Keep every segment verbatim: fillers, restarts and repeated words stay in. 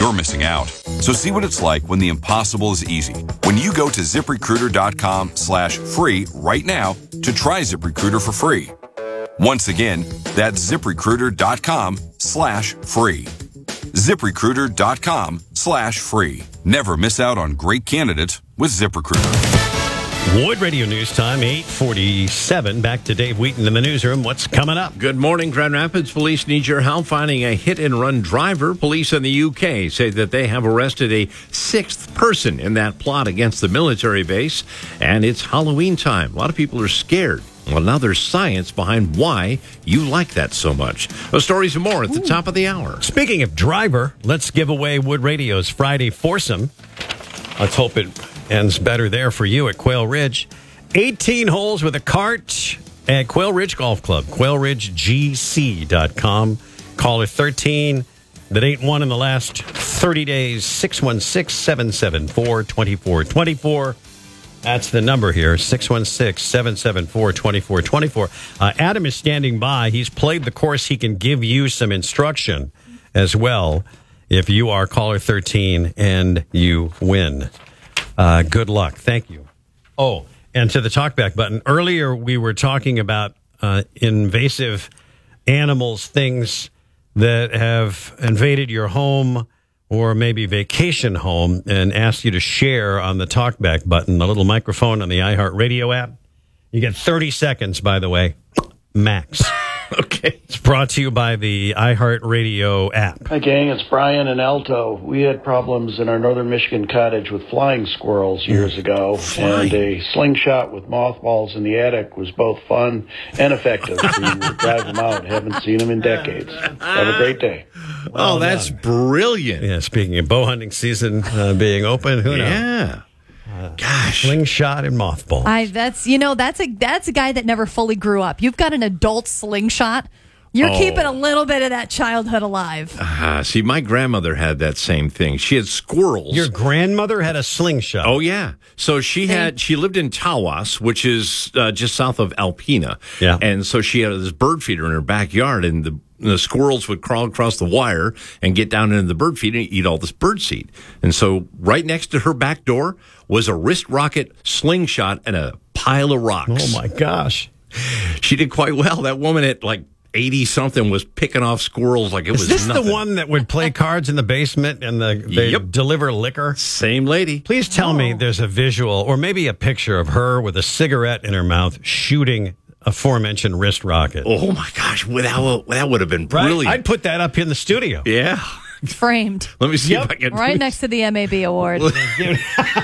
you're missing out. So see what it's like when the impossible is easy. When you go to ZipRecruiter.com slash free right now to try ZipRecruiter for free. Once again, that's ZipRecruiter.com slash free. ZipRecruiter.com slash free. Never miss out on great candidates with ZipRecruiter. Wood Radio News Time, eight forty-seven. Back to Dave Wheaton in the newsroom. What's coming up? Good morning. Grand Rapids police need your help finding a hit-and-run driver. Police in the U K say that they have arrested a sixth person in that plot against the military base. And it's Halloween time. A lot of people are scared. Well, now there's science behind why you like that so much. Those stories and more at the Ooh. top of the hour. Speaking of driver, let's give away Wood Radio's Friday foursome. Let's hope it ends better there for you at Quail Ridge. eighteen holes with a cart at Quail Ridge Golf Club. quail ridge g c dot com. Caller thirteen that ain't won in the last thirty days. six one six, seven seven four, two four two four. That's the number here, six one six, seven seven four, two four two four. Uh, Adam is standing by. He's played the course. He can give you some instruction as well if you are caller thirteen and you win. Uh, good luck. Thank you. Oh, and to the talkback button. Earlier, we were talking about uh, invasive animals, things that have invaded your home or maybe vacation home, and asked you to share on the talkback button, the little microphone on the iHeartRadio app. You get thirty seconds, by the way, max. Okay. It's brought to you by the iHeartRadio app. Hi, gang. It's Brian and Alto. We had problems in our northern Michigan cottage with flying squirrels years ago, Flying. and a slingshot with mothballs in the attic was both fun and effective. So you would drive them out. Haven't seen them in decades. Have a great day. Well oh, that's done. Brilliant. Yeah, speaking of bow hunting season uh, being open, who knows? Yeah. Uh, Gosh, slingshot and mothball. I that's you know that's a that's a guy that never fully grew up. You've got an adult slingshot. You're oh. keeping a little bit of that childhood alive. Uh, see, my grandmother had that same thing. She had squirrels. Your grandmother had a slingshot. Oh yeah. So she had she lived in Tawas, which is uh, just south of Alpena. Yeah. And so she had this bird feeder in her backyard, and the the squirrels would crawl across the wire and get down into the bird feeder and eat all this bird seed. And so right next to her back door was a wrist rocket slingshot and a pile of rocks. Oh my gosh. She did quite well. That woman at like eighty something was picking off squirrels like it Is was this nothing. the one that would play cards in the basement and the they Yep. deliver liquor? Same lady. Please tell Oh. me there's a visual or maybe a picture of her with a cigarette in her mouth shooting aforementioned wrist rocket. Oh my gosh, that, that would have been brilliant. Right? I'd put that up in the studio. Yeah. Framed. Let me see Yep. if I can Right next to the M A B award. Get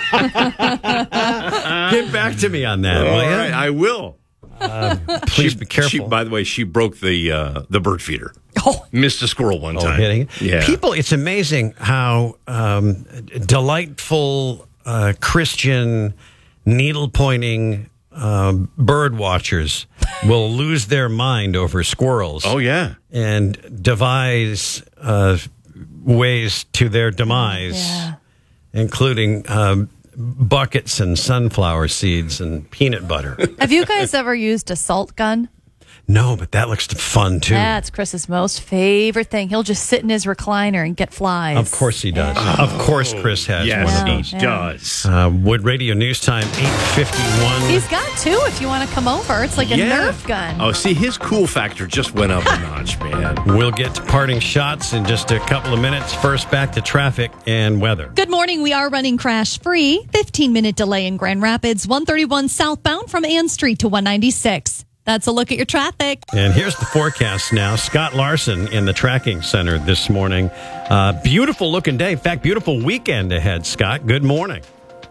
back to me on that. All will ya? right, I will. Uh, please She- be careful. She, by the way, she broke the uh, the bird feeder. Oh. Missed a squirrel one Oh, time. hitting. Yeah. People, it's amazing how um, delightful uh, Christian needle pointing uh, bird watchers will lose their mind over squirrels. Oh yeah. And devise uh, ways to their demise, Yeah. including um, buckets and sunflower seeds and peanut butter. Have you guys ever used a salt gun? No, but that looks fun, too. That's Chris's most favorite thing. He'll just sit in his recliner and get flies. Of course he does. Of course Chris has Yes, one of Yeah. those. he does. Uh, Wood Radio News Time, eight fifty-one. He's got two if you want to come over. It's like a Yeah. Nerf gun. Oh, see, his cool factor just went up a notch, man. We'll get to parting shots in just a couple of minutes. First, back to traffic and weather. Good morning. We are running crash free. fifteen minute delay in Grand Rapids, one thirty-one southbound from Ann Street to one ninety-six. That's a look at your traffic. And here's the forecast now. Scott Larson in the tracking center this morning. Uh, beautiful looking day. In fact, beautiful weekend ahead, Scott. Good morning.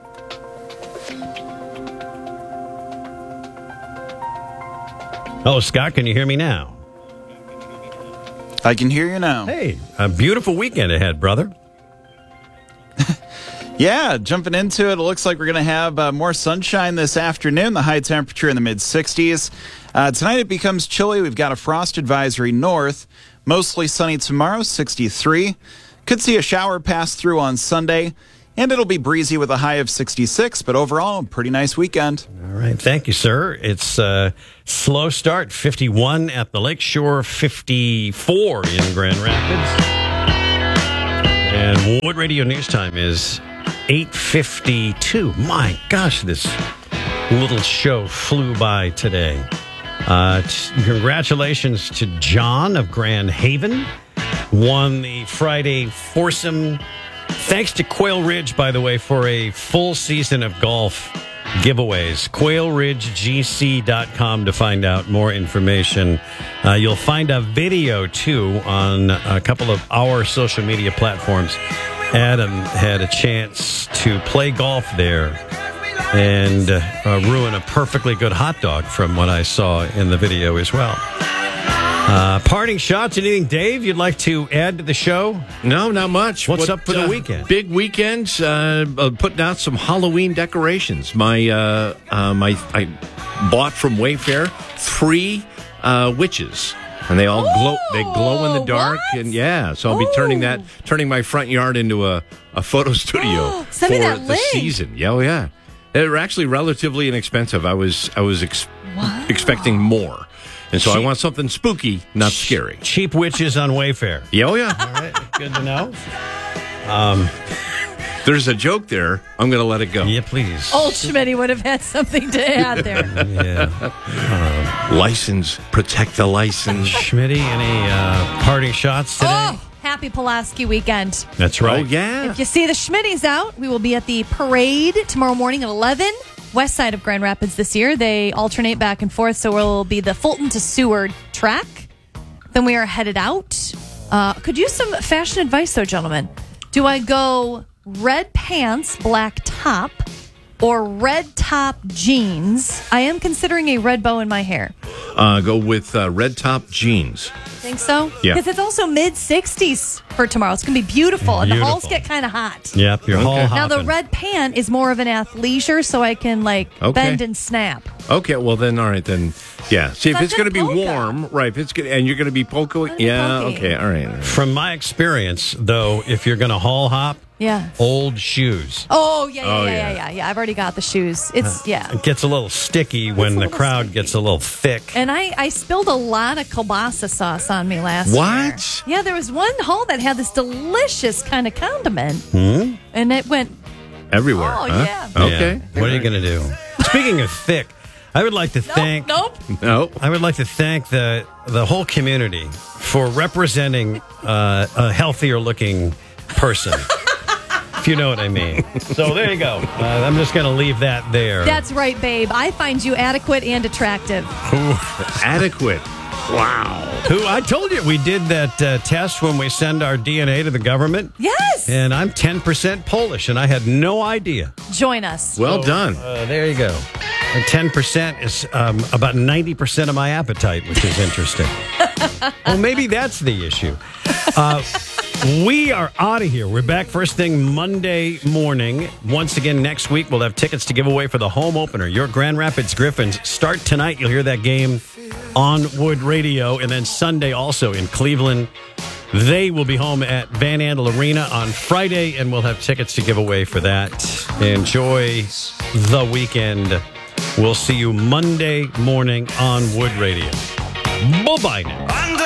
Oh, Scott, can you hear me now? I can hear you now. Hey, a beautiful weekend ahead, brother. Yeah, jumping into it, it looks like we're going to have uh, more sunshine this afternoon, the high temperature in the mid-sixties. Uh, tonight it becomes chilly. We've got a frost advisory north. Mostly sunny tomorrow, sixty-three. Could see a shower pass through on Sunday, and it'll be breezy with a high of sixty-six, but overall, a pretty nice weekend. All right. Thank you, sir. It's a slow start, fifty-one at the Lakeshore, fifty-four in Grand Rapids. And Wood Radio News Time is eight fifty-two. My gosh, this little show flew by today. Uh, t- congratulations to John of Grand Haven. Won the Friday foursome. Thanks to Quail Ridge, by the way, for a full season of golf giveaways. quail ridge g c dot com to find out more information. Uh, you'll find a video, too, on a couple of our social media platforms. Adam had a chance to play golf there and uh, uh, ruin a perfectly good hot dog from what I saw in the video as well. Uh, parting shots, anything, Dave, you'd like to add to the show? No, not much. What's What, up for the uh, weekend? Big weekends. Uh, uh, putting out some Halloween decorations. My, uh, uh, my, I bought from Wayfair three uh, witches, and they all glow. They glow in the dark, what? and yeah. So I'll be turning that, turning my front yard into a, a photo studio Send me for that the link. season. Yeah, oh yeah. They're actually relatively inexpensive. I was, I was ex- expecting more. And so I want something spooky, not scary. Cheap witches on Wayfair. Yeah, oh yeah. All right, good to know. There's a joke there. I'm going to let it go. Yeah, please. Old Schmitty would have had something to add there. Yeah. License, protect the license. Schmitty, any uh, parting shots today? Oh, happy Pulaski weekend. That's Oh, right. yeah. If you see the Schmitties out, we will be at the parade tomorrow morning at eleven. West side of Grand Rapids this year. They alternate back and forth, so we'll be the Fulton to Seward track. Then we are headed out. Uh, could use some fashion advice, though, gentlemen. Do I go red pants, black top, or red top jeans? I am considering a red bow in my hair. Uh, go with uh, red top jeans. Think so? Yeah. Because it's also mid sixties for tomorrow. It's going to be beautiful, and the halls Beautiful. get kind of hot. Yep, you're Okay. all Now, hopping. the red pant is more of an athleisure, so I can, like, Okay. bend and snap. Okay, well then, all right then. Yeah. See, if That's it's going to be a polka. warm, right? If it's gonna, and you're going to be polka, Gonna be yeah. pokey. Okay, all right. all right. From my experience, though, if you're going to haul hop, Yeah. old shoes. Oh, yeah, yeah, Oh, yeah, yeah. yeah, yeah, yeah. I've already got the shoes. It's, yeah. It gets a little sticky when a the little crowd sticky. gets a little thick. And I, I spilled a lot of kielbasa sauce on me last What? year. Yeah, there was one hole that had this delicious kind of condiment. Hmm? And it went, Everywhere. Oh, huh? yeah. Okay. Yeah. What are you going to do? Speaking of thick, I would like to thank. nope. No. I would like to thank the the whole community for representing uh, a healthier looking person. If you know what I mean. So there you go. Uh, I'm just going to leave that there. That's right, babe. I find you adequate and attractive. Adequate. Wow. Who I told you we did that uh, test when we send our D N A to the government. Yes. And I'm ten percent Polish, and I had no idea. Join us. Well done. Uh, there you go. And ten percent is um, about ninety percent of my appetite, which is interesting. Well, maybe that's the issue. Uh, we are out of here. We're back first thing Monday morning. Once again, next week, we'll have tickets to give away for the home opener. Your Grand Rapids Griffins start tonight. You'll hear that game on Wood Radio. And then Sunday also in Cleveland. They will be home at Van Andel Arena on Friday, and we'll have tickets to give away for that. Enjoy the weekend. We'll see you Monday morning on Wood Radio. Bye-bye now.